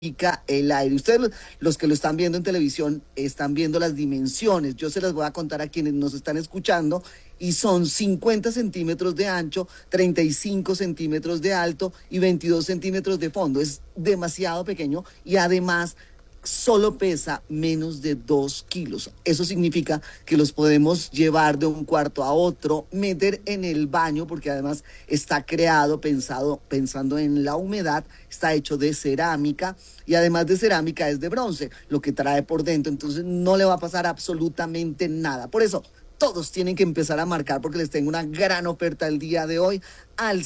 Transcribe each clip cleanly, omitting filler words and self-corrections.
el aire. Ustedes, los que lo están viendo en televisión, están viendo las dimensiones. Yo se las voy a contar a quienes nos están escuchando y son 50 centímetros de ancho, 35 centímetros de alto y 22 centímetros de fondo. Es demasiado pequeño y además solo pesa menos de 2 kilos. Eso significa que los podemos llevar de un cuarto a otro, meter en el baño, porque además está creado pensando en la humedad, está hecho de cerámica y además de cerámica es de bronce, lo que trae por dentro, entonces no le va a pasar absolutamente nada. Por eso todos tienen que empezar a marcar porque les tengo una gran oferta el día de hoy al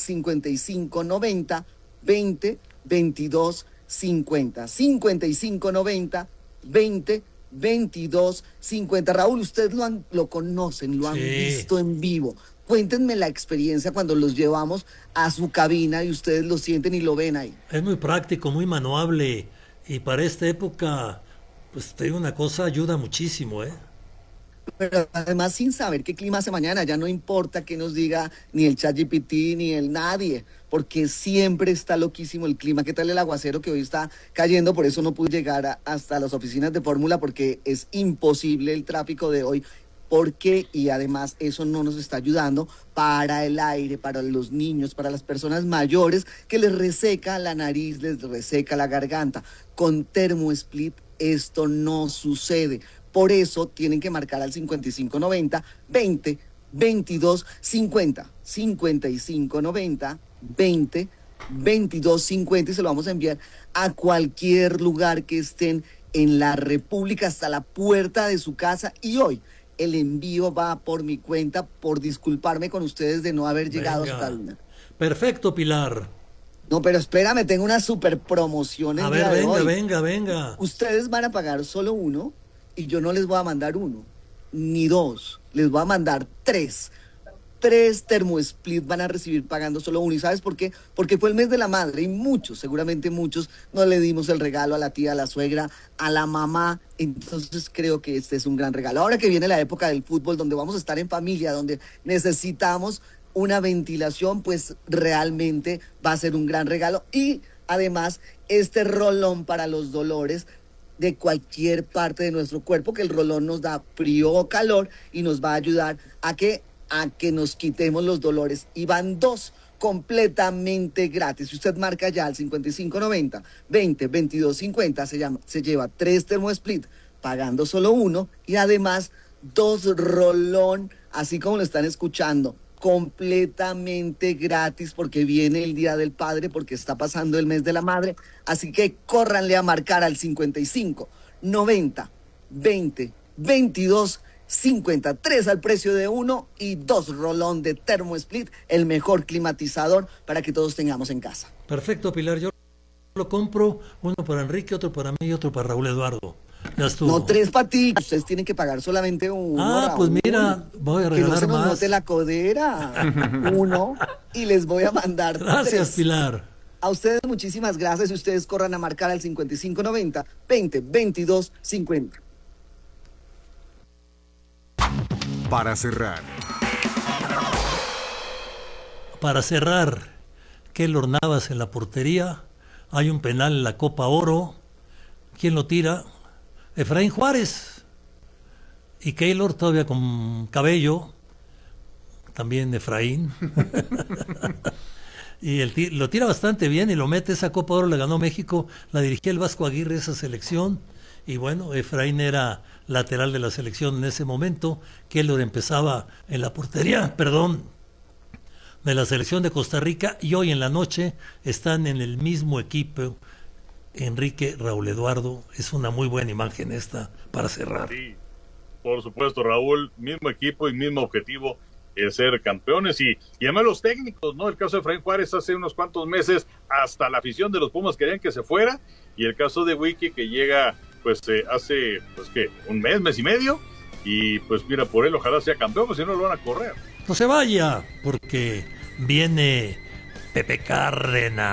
5590 20 22 50, 5590 20 22 50. Raúl, ustedes lo conocen, lo han visto en vivo. Cuéntenme la experiencia cuando los llevamos a su cabina y ustedes lo sienten y lo ven ahí. Es muy práctico, muy manuable y para esta época, pues te digo una cosa, ayuda muchísimo, ¿eh? Pero además sin saber qué clima hace mañana, ya no importa que nos diga ni el ChatGPT ni el nadie, porque siempre está loquísimo el clima. ¿Qué tal el aguacero que hoy está cayendo? Por eso no pude llegar hasta las oficinas de Fórmula porque es imposible el tráfico de hoy. Porque, y además eso no nos está ayudando para el aire, para los niños, para las personas mayores que les reseca la nariz, les reseca la garganta. Con ThermoSplit esto no sucede. Por eso tienen que marcar al 5590 20 22 50. 5590 20 22 50 y se lo vamos a enviar a cualquier lugar que estén en la República, hasta la puerta de su casa. Y hoy el envío va por mi cuenta, por disculparme con ustedes de no haber llegado hasta una. Perfecto, Pilar. No, pero espérame, tengo una super promoción el día de hoy. Venga. Ustedes van a pagar solo uno y yo no les voy a mandar uno, ni dos, les voy a mandar tres. 3 ThermoSplit van a recibir pagando solo uno. ¿Y sabes por qué? Porque fue el mes de la madre y muchos, seguramente muchos, no le dimos el regalo a la tía, a la suegra, a la mamá. Entonces creo que este es un gran regalo. Ahora que viene la época del fútbol, donde vamos a estar en familia, donde necesitamos una ventilación, pues realmente va a ser un gran regalo. Y además, este rolón para los dolores de cualquier parte de nuestro cuerpo, que el rolón nos da frío o calor y nos va a ayudar a que nos quitemos los dolores. Y van 2 completamente gratis. Si usted marca ya al 5590 20 22 50, se lleva 3 ThermoSplit pagando solo uno y además 2 rolón, así como lo están escuchando, completamente gratis, porque viene el Día del Padre, porque está pasando el mes de la madre. Así que córranle a marcar al 55 90 20 22 53 al precio de uno y 2 rolón de ThermoSplit, el mejor climatizador para que todos tengamos en casa. Perfecto, Pilar. Yo lo compro, uno para Enrique, otro para mí y otro para Raúl Eduardo. Ya estuvo. No, 3 para ti. Ustedes tienen que pagar solamente uno. Pues mira, voy a regalar más. Que no se nos note la codera. Uno y les voy a mandar. Gracias, 3. Pilar. A ustedes muchísimas gracias y ustedes corran a marcar al 5590 20 22 50. Para cerrar, Keylor Navas en la portería. Hay un penal en la Copa Oro. ¿Quién lo tira? Efraín Juárez. Y Keylor todavía con cabello. También Efraín. Y lo tira bastante bien y lo mete. Esa Copa Oro la ganó México. La dirigía el Vasco Aguirre, esa selección. Y bueno, Efraín era lateral de la selección en ese momento. Keylor empezaba en la portería, de la selección de Costa Rica, y hoy en la noche están en el mismo equipo Enrique, Raúl Eduardo. Es una muy buena imagen esta para cerrar. Sí, por supuesto, Raúl, mismo equipo y mismo objetivo, el ser campeones y además los técnicos, ¿no? El caso de Efraín Juárez hace unos cuantos meses hasta la afición de los Pumas querían que se fuera, y el caso de Wiki que llega pues hace un mes y medio, y pues mira, por él ojalá sea campeón, pues si no lo van a correr. No se vaya, porque viene Pepe Cárdenas.